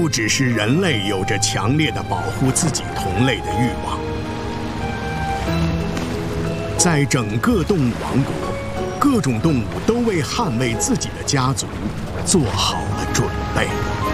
不只是人类有着强烈的保护自己同类的欲望，在整个动物王国，各种动物都为捍卫自己的家族做好了准备。